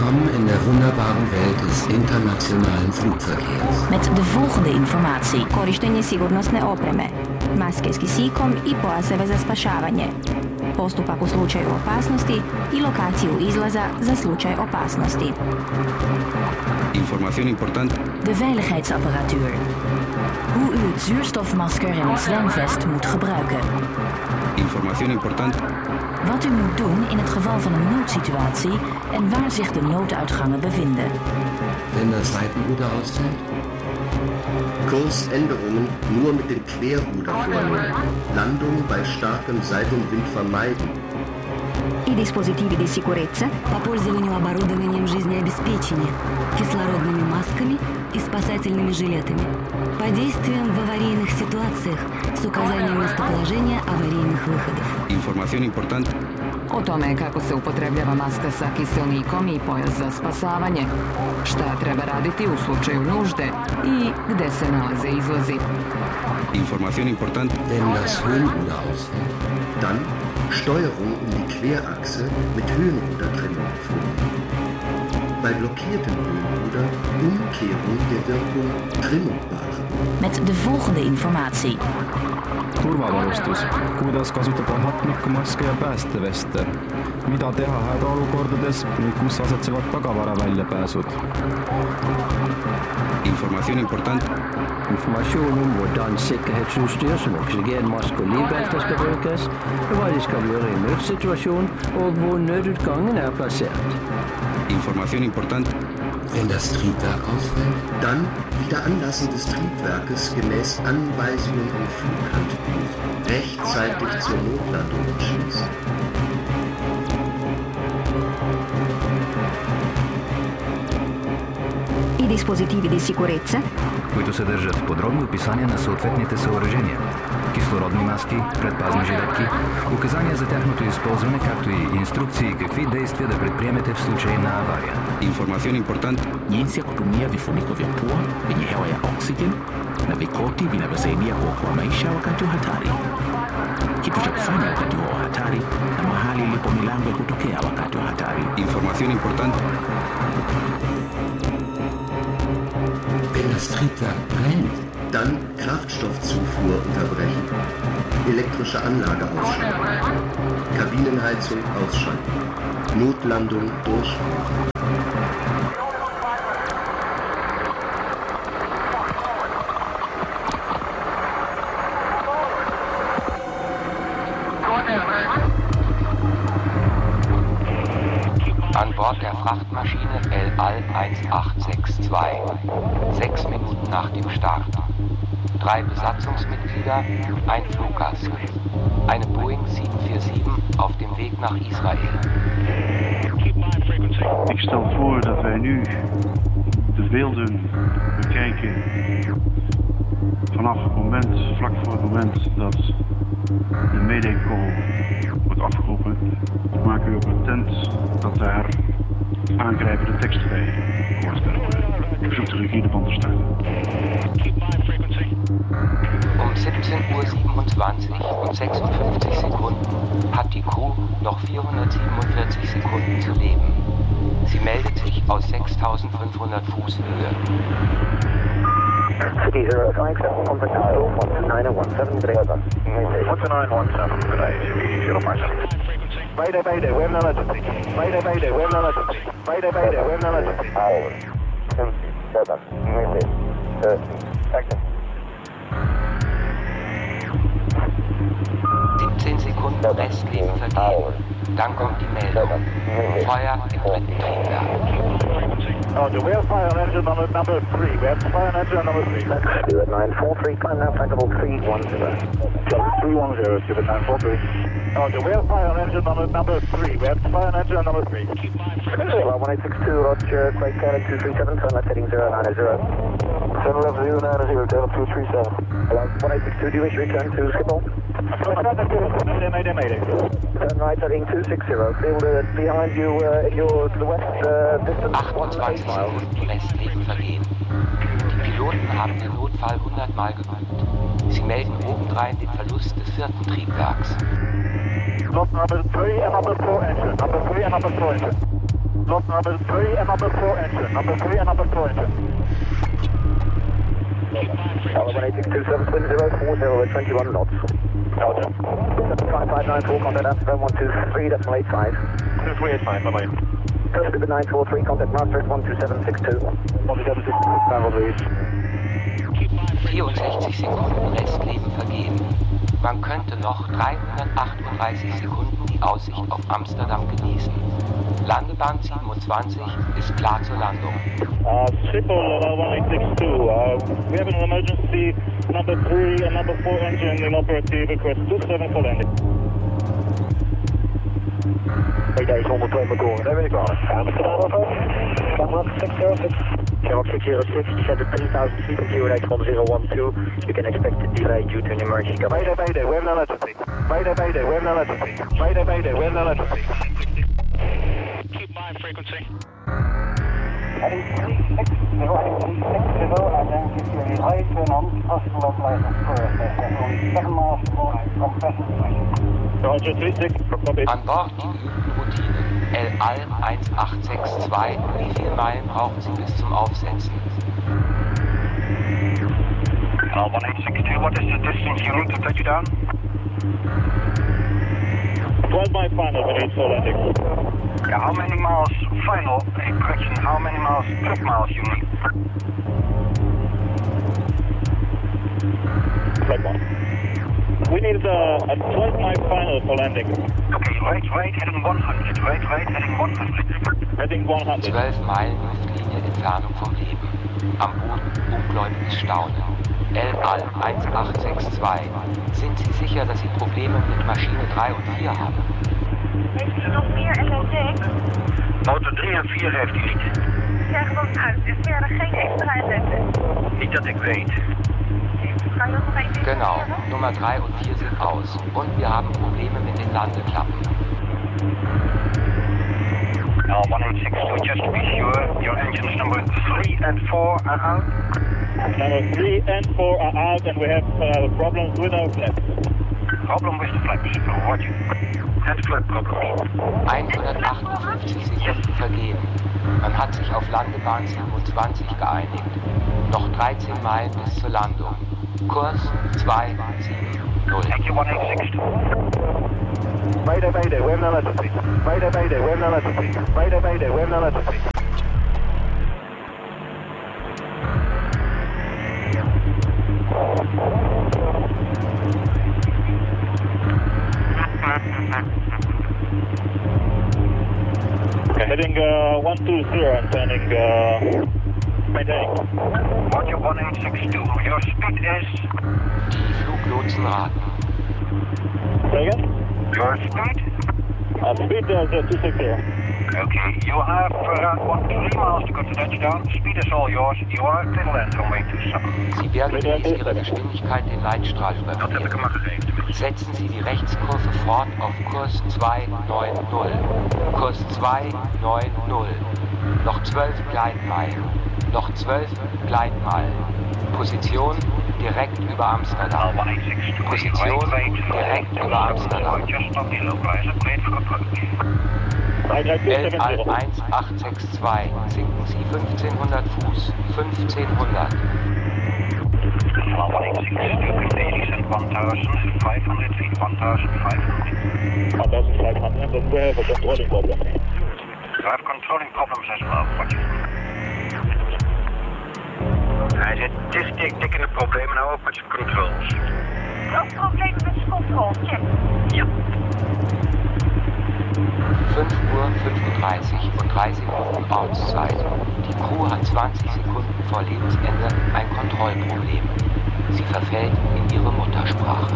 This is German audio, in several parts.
Willkommen in der wunderbaren Welt des internationalen Flugverkehrs. Met de volgende informatie. Korištenje sigurnosne opreme, maske s kisikom i pojaseve za spašavanje, postupak u slučaju opasnosti i lokaciju izlaza za slučaj opasnosti. Informatie importante. De veiligheidsapparatuur. Hoe u het zuurstofmasker en het zwemvest moet gebruiken. Informatie importante. Wat u moet doen in het geval van een noodsituatie en waar zich de nooduitgangen bevinden. Wenn das Seitenruder ausfällt? Kursänderungen nur mit dem Querruder vornehmen. Landung bei starkem Seitenwind vermeiden. I dispositivi di sicurezza, по пользованию оборудованием жизнеобеспечения, кислородными масками и спасательными жилетами, по действиям в аварийных ситуациях с указанием местоположения аварийных выходов. Información importante. O tome kako se upotrebljava maska sa kiselnikom i pojas za spasavanje, šta treba raditi u slučaju nužde i gde se nalaze izlazi. Información importante. Wenn das Höhenruder ausfällt? Dann Steuerung um die Querachse mit Höhenrudertrennung vornehmen. Bei blockiertem Höhenruder Umkehrung der Wirkung trimmbar. Met de volgende informatie. Turvavarustus, kuidas kasutada hapnikumaske ja päästeveste, mida teha hädaolukordades ning kus asetsevad tagavaraväljapääsud. Information importante. Information om hvordan sikkerhetsutstyr som oksygenmaske og livbelter skal brukes, hva de skal gjøre i nødsituasjon og hvor nødutgangen er plassert. Information importante. Wenn das Triebwerk ausfällt? Dann Wiederanlassen des Triebwerkes gemäß Anweisungen im Flughandbuch rechtzeitig zur Notlandung entschließen. i dispositivi di sicurezza, които съдържат подробни описания на съответните съоръжения, кислородни маски, предпазни жилетки, указания за тяхното използване, както и инструкции какви действия да предприемете в случай на авария. Información importante. Jinsi ya kutumia vifuniko vya pua vyenye hewa ya oxygen na vikoti vinavyosaidia kuokoa maisha wakati wa hatari. Kitu cha kufanya wakati wa hatari na mahali ilipo milango ya kutokea wakati wa hatari. Información importante. Wenn das Triebwerk brennt? Dann Kraftstoffzufuhr unterbrechen. Elektrische Anlage ausschalten. Kabinenheizung ausschalten. Notlandung durchführen. An Bord der Frachtmaschine El Al 1862, 6 Minuten nach dem Start. 3 Besatzungsmitglieder, ein Fluggast. Eine Boeing 747 auf dem Weg nach Israël. Ik stel voor dat wij nu de beelden bekijken vanaf het moment, vlak voor het moment dat de Mayday call wordt afgeroepen. Maken we op een tent dat daar aangrijpende teksten bij gehoord kunnen worden. Ik verzoek de regie ervan te starten. Um 17:27 und 56 Sekunden hat die Crew noch 447 Sekunden zu leben. Sie meldet sich aus 6500 Fuß Höhe. City 057, contact now, 12917, 12917, good day, 057. Mayday, mayday, we have an emergency. Mayday, mayday, we have an emergency. Mayday, mayday, we have an emergency. Hour, 27, mayday, 13 seconds. 17 Sekunden Restleben vergehen. Dann kommt die Meldung. Feuer im dritten Triebwerk. Roger, we have fire on engine number 3. We have fire on engine number 3. Stuart 943, climb now, flight 310. 310, Stuart 943. Roger, we have fire on engine number 3. We have fire on engine number 3. 1862, Roger, Quake Cannon 237, turn left heading 090. 71090, turn up 237. Hello, 1862, do you wish to return to Schiphol? Mayday, mayday, mayday. Turn right heading 260, field behind you to the west distance 28 Sekunden Restleben vergehen. Die Piloten haben den Notfall 100 Mal geübt. Sie melden obendrein den Verlust des vierten Triebwerks. Lost number 3 and number 4 engine. Number 3 and number 4 engine. Lost number 3 and number 4 engine. Number 3 and number 4 engine. 1862720 at 21 knots. Roger. 5594, contact Amsterdam 123.85. 2385, bye-bye. Coast 943, contact Master 12762. 12762, down please. 64 Sekunden Restleben vergeben. Man könnte noch 338 Sekunden die Aussicht auf Amsterdam genießen. Landebahn 27 ist klar zur Landung. Triple 1862. We have an emergency number 3 and number 4 engine inoperative. Request 27 for landing. Hey guys, 102 McGowan. There we go. Amsterdam over. Shamrock 606. Shamrock 606, descend to 30,000 feet from QNH 1012. You can expect a delay due to an emergency. Mayday, mayday, we have an emergency. Mayday, mayday, we have an emergency. Mayday, mayday, we have an emergency. Keep my frequency. Heading 360, and then give you a high turn on, possible localization first. There's only 7 miles more compression pressure. Roger, 36, copy. An Bord die geübten Routinen. El Al 1862. Wie viele Meilen brauchen Sie bis zum Aufsetzen? Al 1862, what is the distance you need to touch down? 12 miles final, we need for landing. Yeah, how many miles final? Correction, how many miles, trip miles you need? Flight 1. We need a 12 mile final for landing. Okay, wait, heading 100. Wait, heading 100. Heading 100. 12 Meilen Luftlinie Entfernung vom Leben. Am Boden ungläubiges Staunen. El Al 1862. Sind Sie sicher, dass Sie Probleme mit Maschine 3 und 4 haben? Heeft u nog meer LND? Motor 3 en 4 heeft u niet. Zeg dan uit, er verder geen extra LND. Niet dat ik weet. Kan je nog even Genau, Nummer 3 und 4 sind aus. Und wir haben Probleme mit den Landeklappen. Al 1862, just to be sure, your engines number 3 and 4 are out? Number 3 and 4 are out and we have problems with our flaps. Problem with the flaps, roger. And flap problems. 158 Sekunden vergeben. Man hat sich auf Landebahn 27 geeinigt. Noch 13 Meilen bis zur Landung. Kurs 270. Thank you, 1862. Mayday, mayday, we have an emergency. Mayday, mayday, we have an emergency. Mayday, mayday, we have an emergency. Heading 120 and turning maintaining. Roger 1862, your speed is? Die Fluglotsen raten. Say again? Your speed? Speed 260. Okay, you have around 3 miles to go to touchdown. Speed is all yours. You are till land on way to Sun. Sie werden gemäß Ihrer Geschwindigkeit den Leitstrahl überqueren. Dat heb ik hem maar gegeven. Setzen Sie die Rechtskurve fort auf Kurs 290. Kurs 290. Noch 12 Gleitmeilen. Noch 12 Gleitmeilen. Position direkt über Amsterdam. Position direkt über Amsterdam. El Al 1862. Sinken Sie 1500 Fuß. 1500. 1,500 feet, 1,500. 1,500, but we have a controlling problem. You have controlling problems as well, roger. Hij zit tikkende problemen nou op met zijn controls. Ook problemen met zijn control, check. Ja. 5:35 und 30 Minuten Ortszeit. Die Crew hat 20 Sekunden vor Lebensende ein Kontrollproblem. Sie verfällt in ihre Muttersprache.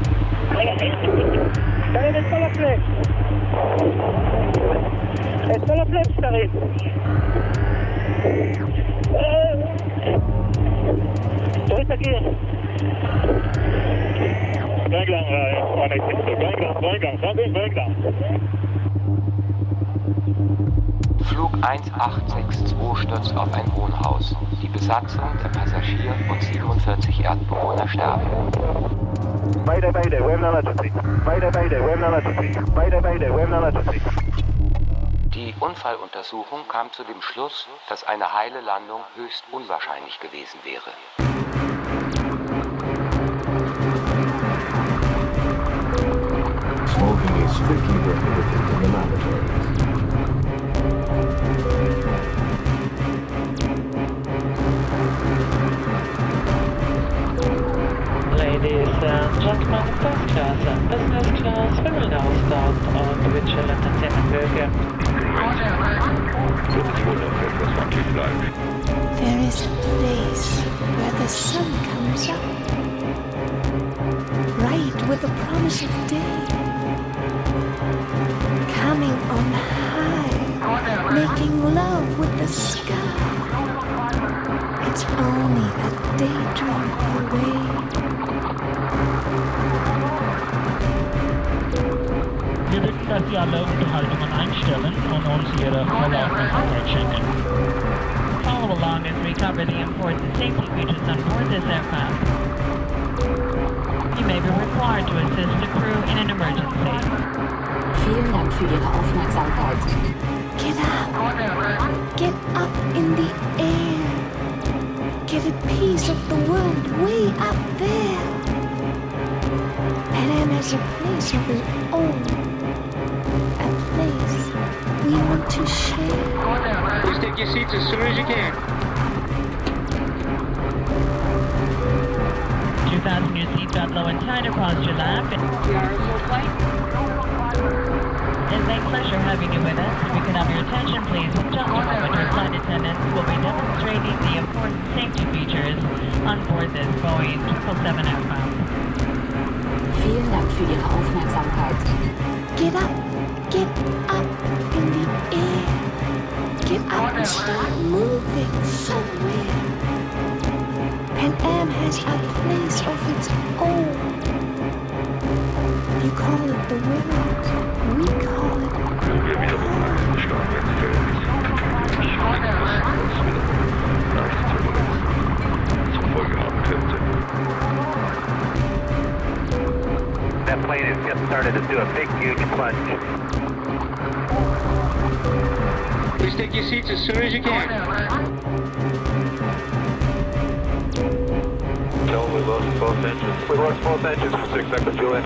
Flug 1862 stürzt auf ein Wohnhaus. Die Besatzung, der Passagier und 47 Erdbewohner sterben. Mayday, mayday, we have an emergency. Mayday, mayday, we have an emergency. Mayday, mayday, we have an emergency. Die Die Unfalluntersuchung kam zu dem Schluss, dass eine heile Landung höchst unwahrscheinlich gewesen wäre. Smoking is strictly prohibited in the laboratories. Ladies and gentlemen, first class and business class, we will now start our individual entertainment program. There is a place where the sun comes up, bright with the promise of day, coming on high, making love with the sky. It's only a daydream away. Wir bitten, dass Sie alle Unterhaltungen einstellen und uns Ihre volle Aufmerksamkeit schenken. Follow along as we cover the important safety features on board this aircraft. You may be required to assist the crew in an emergency. Vielen Dank für Ihre Aufmerksamkeit. Get up in the air. Get a piece of the world way up there. Pan Am has a place of his own. A place we want to share. Please take your seats as soon as you can. Do fasten your seatbelt low and tight across your lap. We are a full flight. It's a pleasure having you with us. If we can have your attention, please. In just a moment, our flight attendants will be demonstrating the important safety features on board this Boeing 777 aircraft. Vielen Dank für Ihre Aufmerksamkeit. Get up in the air. Get up and start moving somewhere. Pan Am has a place of its own. You call it the world, we call it That plane is just started to do a big, huge plunge. Please take your seats as soon as you can. Joe, we lost both engines. We lost both engines for 6 seconds, Julian.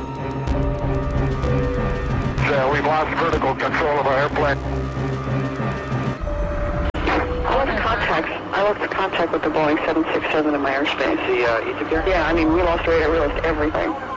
Yeah, we've lost vertical control of our airplane. I lost contact with the Boeing 767 in my airspace. The Egypt Air? Yeah, I mean, we lost radar, we lost everything.